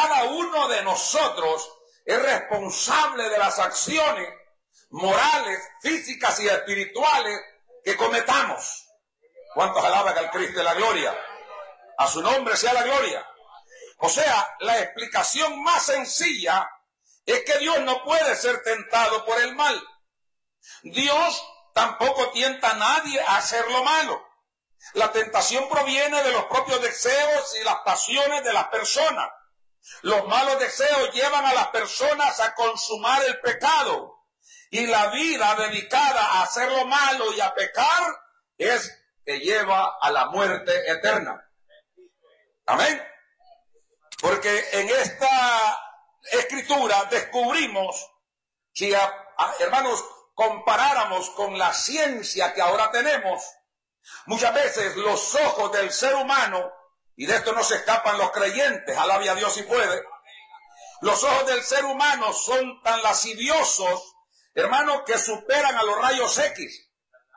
cada uno de nosotros es responsable de las acciones morales, físicas y espirituales que cometamos. ¿Cuántos alaban al Cristo de la gloria? A su nombre sea la gloria. O sea, la explicación más sencilla es que Dios no puede ser tentado por el mal. Dios tampoco tienta a nadie a hacer lo malo. La tentación proviene de los propios deseos y las pasiones de las personas. Los malos deseos llevan a las personas a consumar el pecado. Y la vida dedicada a hacer lo malo y a pecar es que lleva a la muerte eterna. Amén. Porque en esta escritura descubrimos, si hermanos comparáramos con la ciencia que ahora tenemos, muchas veces los ojos del ser humano, y de esto no se escapan los creyentes, alabe a Dios si puede, los ojos del ser humano son tan lasciviosos, hermanos, que superan a los rayos X.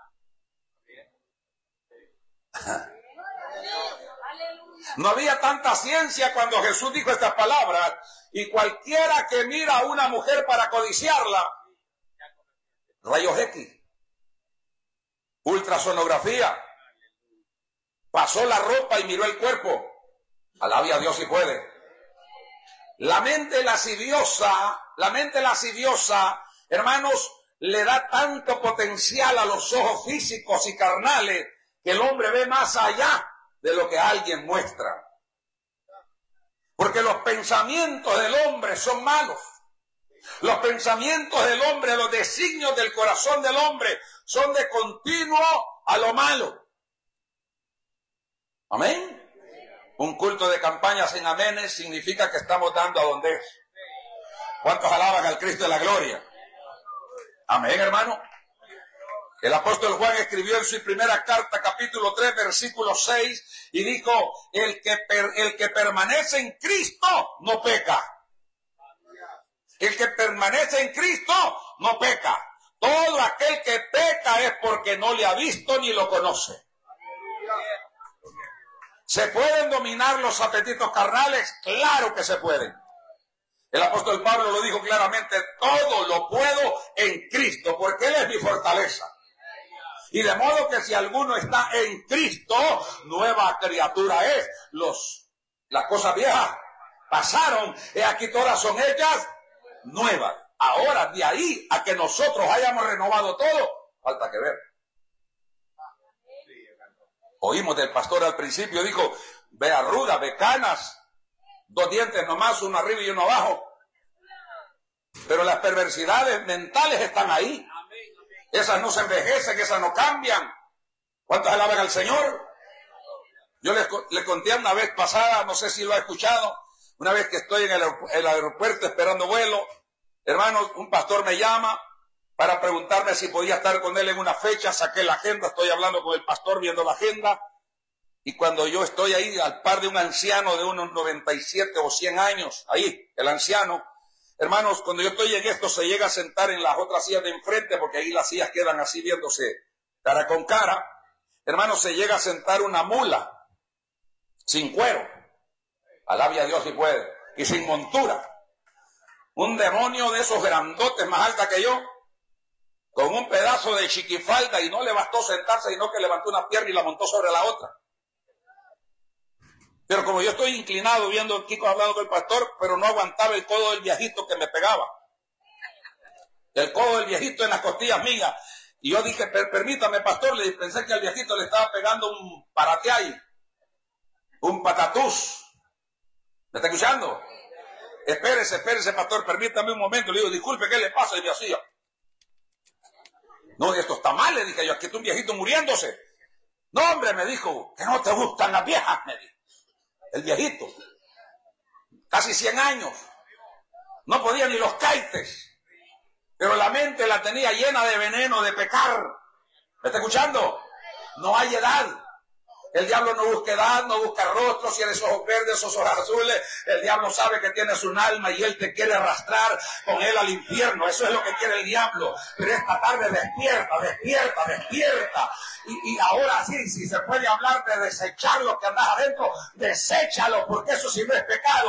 No había tanta ciencia cuando Jesús dijo estas palabras, y cualquiera que mira a una mujer para codiciarla, rayos X, ultrasonografía, pasó la ropa y miró el cuerpo. Alabe a Dios si puede. La mente lasciviosa, hermanos, le da tanto potencial a los ojos físicos y carnales que el hombre ve más allá de lo que alguien muestra. Porque los pensamientos del hombre son malos. Los pensamientos del hombre, los designios del corazón del hombre son de continuo a lo malo. Amén. Un culto de campaña sin amenes significa que estamos dando a donde es. ¿Cuántos alaban al Cristo de la gloria? Amén, hermano. El apóstol Juan escribió en su primera carta, capítulo 3, versículo 6, y dijo, el que permanece en Cristo no peca. El que permanece en Cristo no peca. Todo aquel que peca es porque no le ha visto ni lo conoce. ¿Se pueden dominar los apetitos carnales? Claro que se pueden. El apóstol Pablo lo dijo claramente, todo lo puedo en Cristo, porque Él es mi fortaleza. Y de modo que si alguno está en Cristo, nueva criatura es. Las cosas viejas pasaron, y aquí todas son hechas nuevas. Ahora, de ahí a que nosotros hayamos renovado todo, falta que ver. Oímos del pastor al principio, dijo, ve arrugas, ve canas, 2 dientes nomás, uno arriba y uno abajo. Pero las perversidades mentales están ahí. Esas no se envejecen, esas no cambian. ¿Cuántos alaban al Señor? Yo le conté una vez pasada, no sé si lo ha escuchado, una vez que estoy en el aeropuerto esperando vuelo, hermanos, un pastor me llama para preguntarme si podía estar con él en una fecha. Saqué la agenda, estoy hablando con el pastor viendo la agenda, y cuando yo estoy ahí al par de un anciano de unos 97 o 100 años, ahí, el anciano, hermanos, cuando yo estoy en esto se llega a sentar en las otras sillas de enfrente, porque ahí las sillas quedan así viéndose cara con cara. Hermanos, se llega a sentar una mula, sin cuero, alabe a Dios si puede, y sin montura. Un demonio de esos grandotes más alta que yo, con un pedazo de chiquifalda, y no le bastó sentarse, sino que levantó una pierna y la montó sobre la otra. Pero como yo estoy inclinado viendo a Kiko hablando con el pastor, pero no aguantaba el codo del viejito que me pegaba. El codo del viejito en las costillas mías. Y yo dije, permítame, pastor, le pensé que al viejito le estaba pegando un parateay, un patatús. ¿Me está escuchando? Espérese, pastor, permítame un momento. Le digo, disculpe, ¿qué le pasa? Y me hacía. No, esto está mal, le dije yo, aquí está un viejito muriéndose. No, hombre, me dijo, que no te gustan las viejas, me dijo. El viejito, casi 100 años, no podía ni los caites, pero la mente la tenía llena de veneno, de pecar. ¿Me está escuchando? No hay edad. El diablo no busca edad, no busca rostro, si eres ojos verdes, ojos azules. El diablo sabe que tienes un alma y él te quiere arrastrar con él al infierno. Eso es lo que quiere el diablo. Pero esta tarde despierta. Y ahora sí, si se puede hablar de desechar lo que andas adentro, deséchalo, porque eso sí no es pecado.